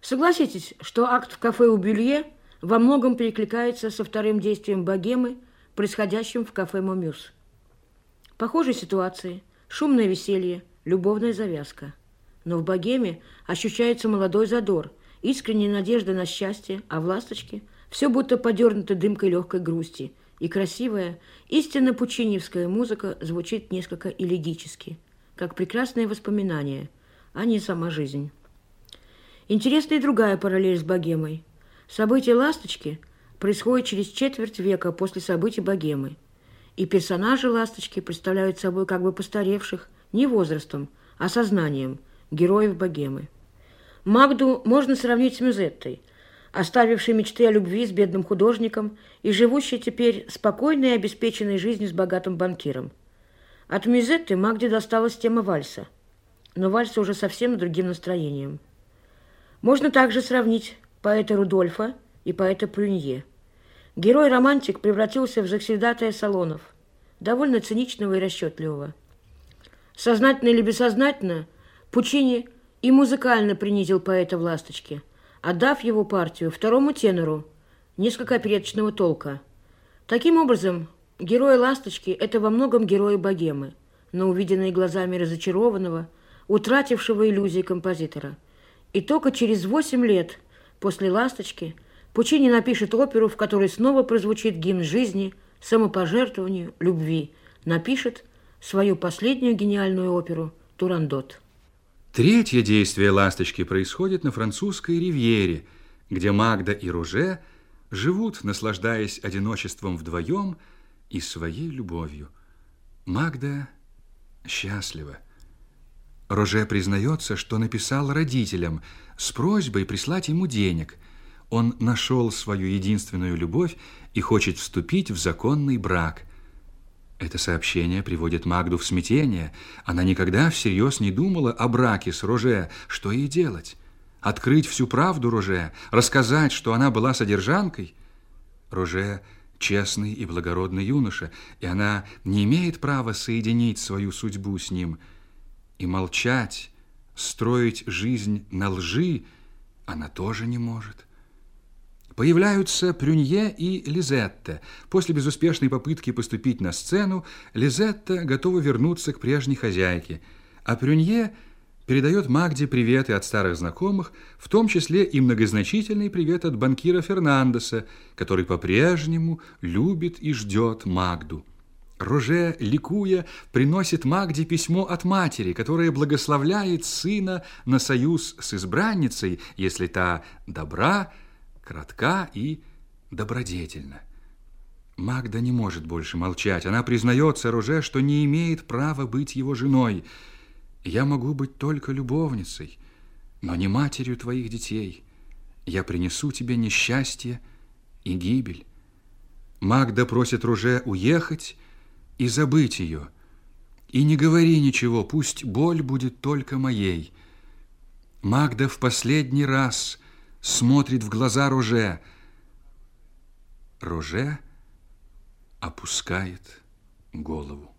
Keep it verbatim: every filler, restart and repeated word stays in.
Согласитесь, что акт в кафе у Бюлье во многом перекликается со вторым действием богемы, происходящим в кафе Момюс. Похожие ситуации, шумное веселье, любовная завязка. Но в богеме ощущается молодой задор, искренняя надежда на счастье, а в «Ласточке» все будто подернуто дымкой легкой грусти, и красивая, истинно пучиневская музыка звучит несколько элегически, как прекрасное воспоминание, а не сама жизнь. Интересна и другая параллель с богемой. События «Ласточки» происходят через четверть века после событий богемы, и персонажи «Ласточки» представляют собой как бы постаревших не возрастом, а сознанием героев богемы. Магду можно сравнить с Мюзеттой, оставившей мечты о любви с бедным художником и живущей теперь спокойной и обеспеченной жизнью с богатым банкиром. От Мюзетты Магде досталась тема вальса, но вальса уже совсем другим настроением. Можно также сравнить поэта Рудольфа и поэта Прюнье. Герой-романтик превратился в завсегдатая салонов, довольно циничного и расчетливого. Сознательно или бессознательно Пучини и музыкально принизил поэта в «Ласточке», отдав его партию второму тенору, несколько опереточного толка. Таким образом, герои «Ласточки» – это во многом герои богемы, но увиденные глазами разочарованного, утратившего иллюзии композитора. И только через восемь лет после «Ласточки» Пучини напишет оперу, в которой снова прозвучит гимн жизни, самопожертвованию, любви. Напишет свою последнюю гениальную оперу «Турандот». Третье действие «Ласточки» происходит на французской ривьере, где Магда и Роже живут, наслаждаясь одиночеством вдвоем и своей любовью. Магда счастлива. Роже признается, что написал родителям с просьбой прислать ему денег. Он нашел свою единственную любовь и хочет вступить в законный брак. Это сообщение приводит Магду в смятение. Она никогда всерьез не думала о браке с Роже. Что ей делать? Открыть всю правду Роже? Рассказать, что она была содержанкой? Роже честный и благородный юноша, и она не имеет права соединить свою судьбу с ним. И молчать, строить жизнь на лжи она тоже не может. Появляются Прюнье и Лизетта. После безуспешной попытки поступить на сцену, Лизетта готова вернуться к прежней хозяйке, а Прюнье передает Магде приветы от старых знакомых, в том числе и многозначительный привет от банкира Фернандеса, который по-прежнему любит и ждет Магду. Роже, ликуя, приносит Магде письмо от матери, которая благословляет сына на союз с избранницей, если та добра, кратка и добродетельна. Магда не может больше молчать. Она признается Роже, что не имеет права быть его женой. «Я могу быть только любовницей, но не матерью твоих детей. Я принесу тебе несчастье и гибель». Магда просит Роже уехать и забыть ее. «И не говори ничего, пусть боль будет только моей». Магда в последний раз смотрит в глаза Роже. Роже опускает голову.